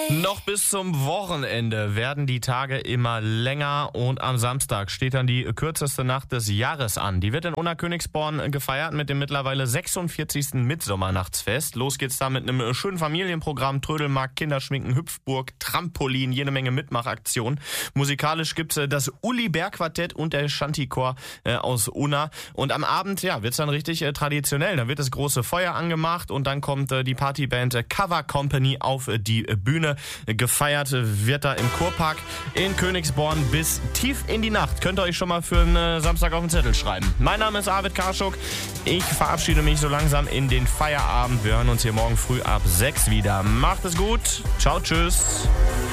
Noch bis zum Wochenende werden die Tage immer länger und am Samstag steht dann die kürzeste Nacht des Jahres an. Die wird in Unna-Königsborn gefeiert mit dem mittlerweile 46. Mitsommernachtsfest. Los geht's da mit einem schönen Familienprogramm, Trödelmarkt, Kinderschminken, Hüpfburg, Trampolin, jede Menge Mitmachaktionen. Musikalisch gibt's das Uli-Bär-Quartett und der Shanty-Chor aus Unna. Und am Abend, wird's dann richtig traditionell. Da wird das große Feuer angemacht und dann kommt die Partyband Cover Company auf die Bühne. Gefeiert wird da im Kurpark in Königsborn bis tief in die Nacht. Könnt ihr euch schon mal für einen Samstag auf den Zettel schreiben. Mein Name ist Arvid Karschuk. Ich verabschiede mich so langsam in den Feierabend. Wir hören uns hier morgen früh ab 6 wieder. Macht es gut. Ciao, tschüss.